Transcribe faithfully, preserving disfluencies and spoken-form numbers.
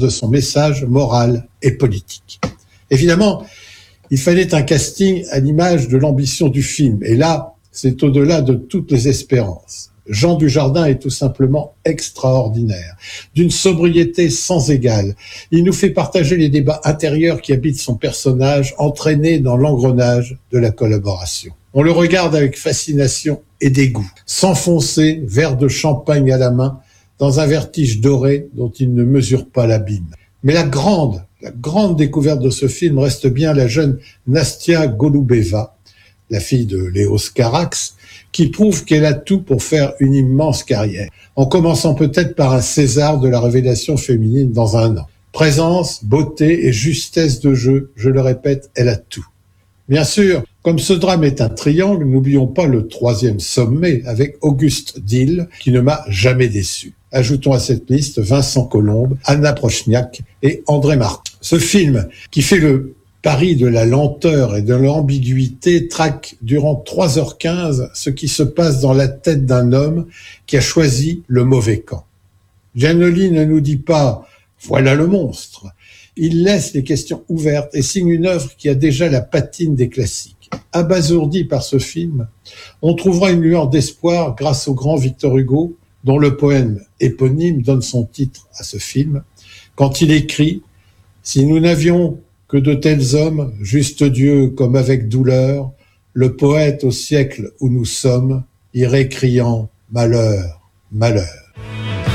de son message moral et politique. Évidemment, il fallait un casting à l'image de l'ambition du film. Et là, c'est au-delà de toutes les espérances. Jean Dujardin est tout simplement extraordinaire, d'une sobriété sans égale. Il nous fait partager les débats intérieurs qui habitent son personnage, entraîné dans l'engrenage de la collaboration. On le regarde avec fascination et dégoût, s'enfoncer, verre de champagne à la main, dans un vertige doré dont il ne mesure pas l'abîme. Mais la grande, la grande découverte de ce film reste bien la jeune Nastia Golubeva, la fille de Léos Carax, qui prouve qu'elle a tout pour faire une immense carrière, en commençant peut-être par un César de la révélation féminine dans un an. Présence, beauté et justesse de jeu, je le répète, elle a tout. Bien sûr, comme ce drame est un triangle, n'oublions pas le troisième sommet avec Auguste Dil, qui ne m'a jamais déçu. Ajoutons à cette liste Vincent Colombe, Anna Prochniak et André Martin. Ce film, qui fait le pari de la lenteur et de l'ambiguïté, traque durant trois heures quinze ce qui se passe dans la tête d'un homme qui a choisi le mauvais camp. Giannoli ne nous dit pas « voilà le monstre ». Il laisse les questions ouvertes et signe une œuvre qui a déjà la patine des classiques. Abasourdi par ce film, on trouvera une lueur d'espoir grâce au grand Victor Hugo, dont le poème éponyme donne son titre à ce film, quand il écrit « Si nous n'avions que de tels hommes, juste Dieu comme avec douleur, le poète au siècle où nous sommes irait criant malheur, malheur. »